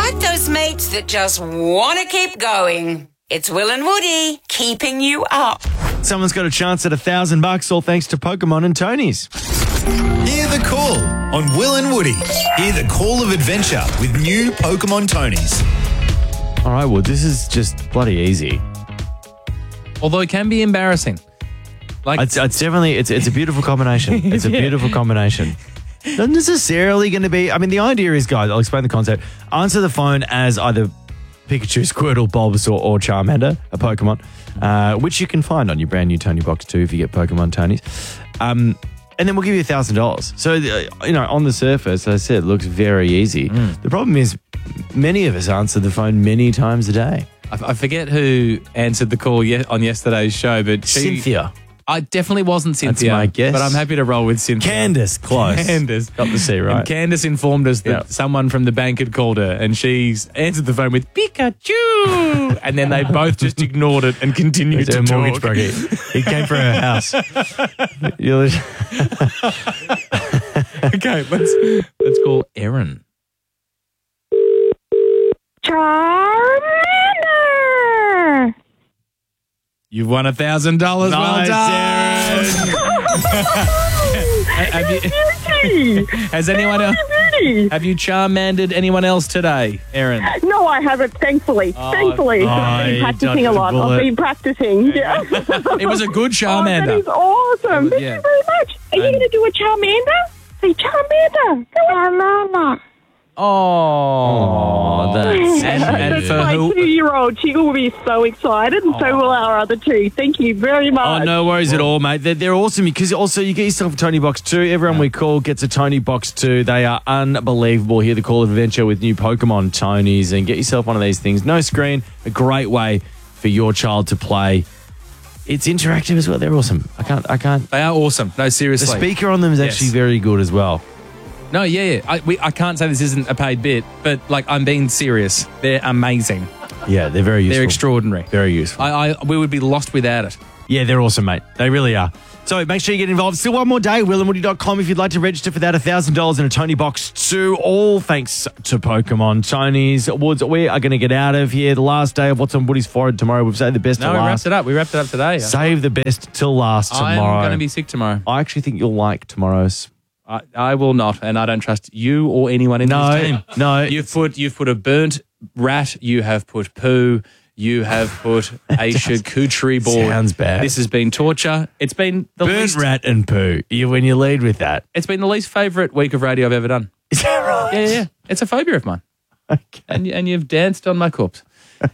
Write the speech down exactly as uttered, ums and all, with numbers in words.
like those mates that just want to keep going. It's Will and Woody keeping you up. Someone's got a chance at a thousand bucks, all thanks to Pokemon and Tony's. Hear the call on Will and Woody. Hear the call of adventure with new Pokemon Tonys. All right, well, this is just bloody easy. Although it can be embarrassing. Like It's, it's definitely, it's, it's a beautiful combination. It's a Yeah. beautiful combination. Not necessarily going to be, I mean, the idea is, guys, I'll explain the concept. Answer the phone as either Pikachu, Squirtle, Bulbasaur, or Charmander, a Pokemon, uh, which you can find on your brand new Tony Box two if you get Pokemon Tonys. Um, and then we'll give you one thousand dollars. So, uh, you know, on the surface, as I said, it looks very easy. Mm. The problem is many of us answer the phone many times a day. I, I forget who answered the call ye- on yesterday's show, but she, Cynthia. I definitely wasn't Cynthia. my guess. But I'm happy to roll with Cynthia. Candace, close. Candace. Got the C right. And Candace informed us that Yep. someone from the bank had called her and she's answered the phone with Pikachu. And then they both just ignored it and continued It's to her talk. mortgage broker. He came for her house. You're- Okay, let's let's call Erin. Charmander! You've won a thousand dollars. Well Nice, done. Have you- Beauty! has anyone else? Beauty! Have you charmandered anyone else today, Erin? No, I haven't, thankfully. thankfully. oh, I've been you practicing dodged a a lot. bullet. I've been practicing. Yeah. It was a good Oh, Charmander. that is awesome. Thank Yeah. you very much. Are you And- going to do a Charmander? Say Charmander. Charmander. Oh, that's and, and sweet. for My who? two-year-old, she will be so excited, and so will our other two. Thank you very Oh, much. no worries at all, mate. They're, they're awesome because also you get yourself a Tony Box two. Everyone we call gets a Tony Box two. They are unbelievable. Hear the call of adventure with new Pokemon Tonys and get yourself one of these things. No screen, a great way for your child to play. It's interactive as well. They're awesome. I can't, I can't. They are awesome. No, The seriously. speaker on them is actually Yes. very good as well. No, yeah, yeah. I, we, I can't say this isn't a paid bit, but like I'm being serious. They're amazing. Yeah, they're very useful. They're extraordinary. Very useful. I, I, we would be lost without it. Yeah, they're awesome, mate. They really are. So make sure you get involved. Still one more day, will and woody dot com if you'd like to register for that one thousand dollars in a Tony Box two, all thanks to Pokemon Tonys. Woods, we are going to get out of here. The last day of What's on Woody's Forehead tomorrow. We've saved the best No, till we last. wrapped it up. We wrapped it up today. Save the best till last tomorrow. I'm going to be sick tomorrow. I actually think you'll like tomorrow's. I, I will not, and I don't trust you or anyone in No, this team. no. You've put you've put a burnt rat. You have put poo. You have put a charcuterie board. Sounds bad. This has been torture. It's been the Burnt least. rat and poo. You, when you lead with that. It's been the least favourite week of radio I've ever done. Is that right? Yeah, yeah, yeah. It's a phobia of mine. Okay. And and you've danced on my corpse.